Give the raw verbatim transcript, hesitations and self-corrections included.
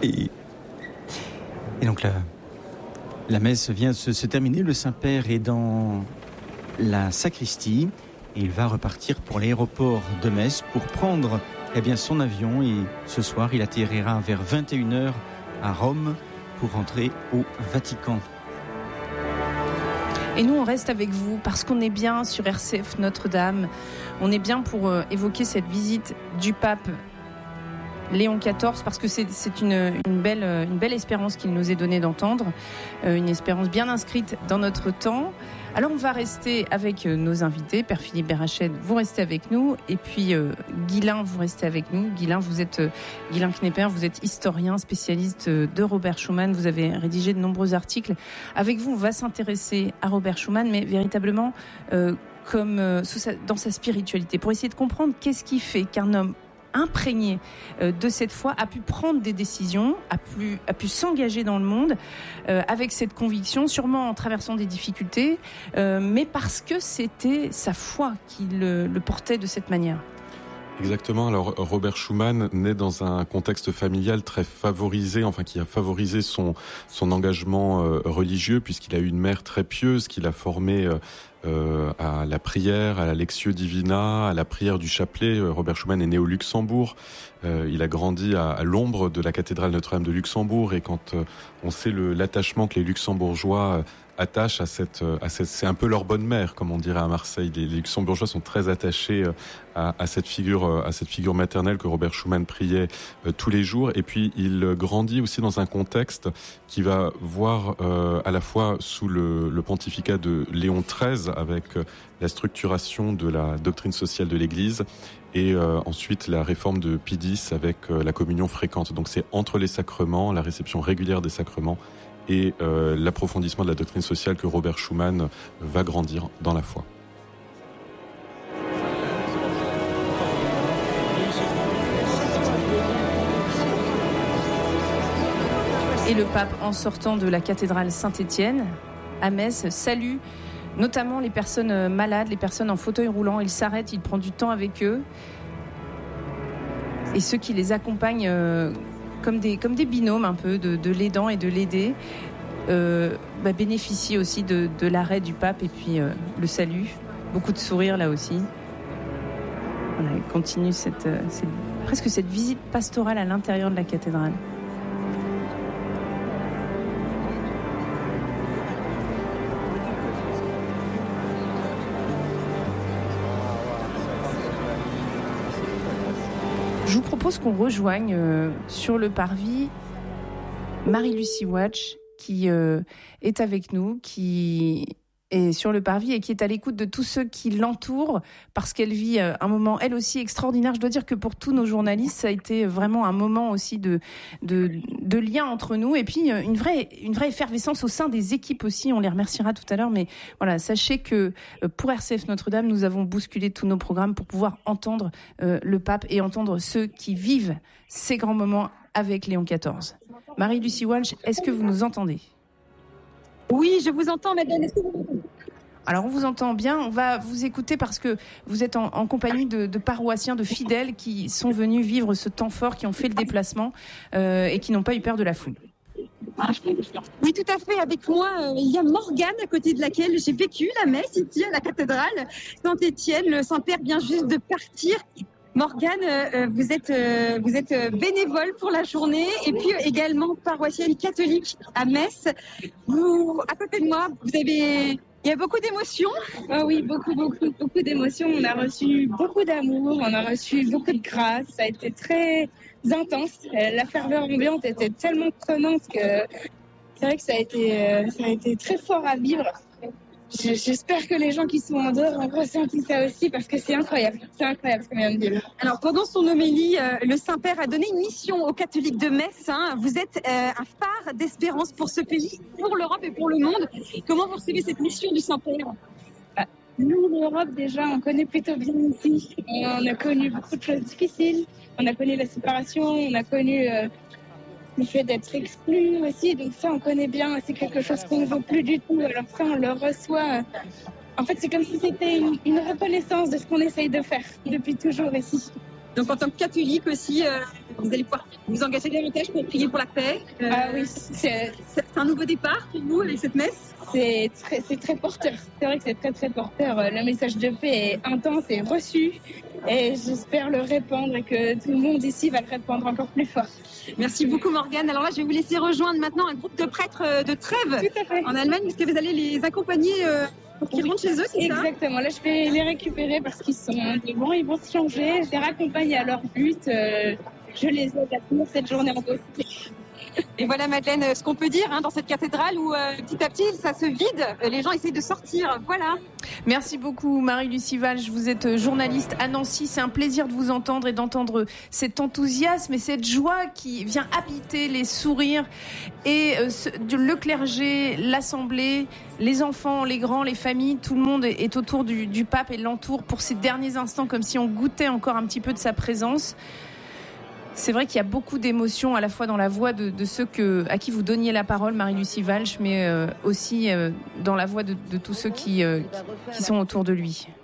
Et, et donc la, la messe vient de se, se terminer. Le Saint-Père est dans la sacristie et il va repartir pour l'aéroport de Metz pour prendre eh bien, son avion. Et ce soir, il atterrira vers vingt et une heures à Rome pour rentrer au Vatican. Et nous, on reste avec vous parce qu'on est bien sur R C F Notre-Dame. On est bien pour euh, évoquer cette visite du pape Léon quatorze, parce que c'est, c'est une, une, belle, une belle espérance qu'il nous est donné d'entendre, euh, une espérance bien inscrite dans notre temps. Alors on va rester avec nos invités. Père Philippe Berrached, vous restez avec nous, et puis euh, Guylain, vous restez avec nous. Guylain, vous êtes euh, Guylain Knepper, vous êtes historien, spécialiste de Robert Schuman. Vous avez rédigé de nombreux articles. Avec vous, on va s'intéresser à Robert Schuman, mais véritablement euh, comme euh, sous sa, dans sa spiritualité, pour essayer de comprendre qu'est-ce qui fait qu'un homme imprégné de cette foi a pu prendre des décisions, a pu, a pu s'engager dans le monde euh, avec cette conviction, sûrement en traversant des difficultés, euh, mais parce que c'était sa foi qui le, le portait de cette manière. Exactement. Alors Robert Schuman naît dans un contexte familial très favorisé, enfin qui a favorisé son son engagement euh, religieux, puisqu'il a eu une mère très pieuse qui l'a formé euh, euh, à la prière, à la Lectio Divina, à la prière du chapelet. Robert Schuman est né au Luxembourg. Euh, il a grandi à, à l'ombre de la cathédrale Notre-Dame de Luxembourg, et quand euh, on sait le, l'attachement que les Luxembourgeois euh, attachent à cette, à cette, c'est un peu leur bonne mère, comme on dirait à Marseille. Les, les Luxembourgeois sont très attachés euh, à, à cette figure, euh, à cette figure maternelle que Robert Schuman priait euh, tous les jours. Et puis il grandit aussi dans un contexte qui va voir euh, à la fois sous le, le pontificat de Léon treize, avec euh, la structuration de la doctrine sociale de l'Église, et euh, ensuite la réforme de Pie X avec euh, la communion fréquente. Donc c'est entre les sacrements, la réception régulière des sacrements, et euh, l'approfondissement de la doctrine sociale que Robert Schuman va grandir dans la foi. Et le pape, en sortant de la cathédrale Saint-Étienne à Metz, salue notamment les personnes malades, les personnes en fauteuil roulant. Il s'arrête, il prend du temps avec eux. Et ceux qui les accompagnent euh, comme, des, comme des binômes un peu, de, de l'aidant et de l'aider, euh, bah, bénéficient aussi de, de l'arrêt du pape et puis euh, le salut. Beaucoup de sourires là aussi. Voilà, il continue cette, cette, presque cette visite pastorale à l'intérieur de la cathédrale. Je vous propose qu'on rejoigne euh, sur le parvis Marie-Lucie Watch, qui euh, est avec nous, qui est sur le parvis et qui est à l'écoute de tous ceux qui l'entourent, parce qu'elle vit euh, un moment, elle aussi, extraordinaire. Je dois dire que pour tous nos journalistes, ça a été vraiment un moment aussi de, de, de lien entre nous, et puis euh, une vraie, une vraie effervescence au sein des équipes aussi. On les remerciera tout à l'heure, mais voilà, sachez que euh, pour R C F Notre-Dame, nous avons bousculé tous nos programmes pour pouvoir entendre euh, le pape et entendre ceux qui vivent ces grands moments avec Léon quatorze. Marie-Lucie Walsh, est-ce que vous nous entendez ? Oui, je vous entends, madame. Alors, on vous entend bien. On va vous écouter parce que vous êtes en, en compagnie de, de paroissiens, de fidèles qui sont venus vivre ce temps fort, qui ont fait le déplacement euh, et qui n'ont pas eu peur de la foule. Oui, tout à fait. Avec moi, euh, il y a Morgane, à côté de laquelle j'ai vécu la messe ici à la cathédrale Saint-Étienne. Le Saint-Père vient juste de partir. Morgane, euh, vous êtes euh, vous êtes bénévole pour la journée et puis également paroissienne catholique à Metz. Vous, à côté de moi, vous avez, il y a beaucoup d'émotions. Oh oui, beaucoup, beaucoup, beaucoup d'émotions. On a reçu beaucoup d'amour, on a reçu beaucoup de grâce. Ça a été très intense. La ferveur ambiante était tellement prenante que c'est vrai que ça a été, ça a été très fort à vivre. J'espère que les gens qui sont en dehors ont ressenti ça aussi, parce que c'est incroyable. C'est incroyable ce qu'on vient de dire. Alors, pendant son homélie, euh, le Saint-Père a donné une mission aux catholiques de Metz. Hein. Vous êtes euh, un phare d'espérance pour ce pays, pour l'Europe et pour le monde. Comment vous recevez cette mission du Saint-Père ? Bah, nous, l'Europe, déjà, on connaît plutôt bien ici. On a connu beaucoup de choses difficiles. On a connu la séparation, on a connu... Euh, le fait d'être exclu aussi, donc ça on connaît bien, c'est quelque chose qu'on ne veut plus du tout, alors ça on le reçoit. En fait c'est comme si c'était une, une reconnaissance de ce qu'on essaye de faire depuis toujours ici. Donc en tant que catholique aussi, euh, vous allez pouvoir vous engagez davantage pour prier pour la paix. Euh, ah oui, c'est... c'est un nouveau départ pour vous avec cette messe. C'est très, c'est très porteur. C'est vrai que c'est très très porteur. Le message de paix est intense et reçu. Et j'espère le répandre et que tout le monde ici va le répandre encore plus fort. Merci beaucoup Morgane. Alors là, je vais vous laisser rejoindre maintenant un groupe de prêtres de Trèves en Allemagne, puisque vous allez les accompagner pour qu'ils rentrent chez eux, c'est ça ? Exactement. Là, je vais les récupérer parce qu'ils sont devant, ils vont se changer. Je les raccompagne à leur but. Je les aide à finir cette journée en beauté. Et voilà Madeleine, ce qu'on peut dire hein, dans cette cathédrale où euh, petit à petit ça se vide, les gens essayent de sortir, voilà. Merci beaucoup Marie-Lucie Walsh, vous êtes journaliste à Nancy, c'est un plaisir de vous entendre et d'entendre cet enthousiasme et cette joie qui vient habiter les sourires et euh, le clergé, l'assemblée, les enfants, les grands, les familles, tout le monde est autour du, du pape et l'entoure pour ces derniers instants comme si on goûtait encore un petit peu de sa présence. C'est vrai qu'il y a beaucoup d'émotions à la fois dans la voix de, de ceux que, à qui vous donniez la parole, Marie-Lucie Walsh, mais euh, aussi euh, dans la voix de, de tous ceux qui, euh, qui sont autour de lui.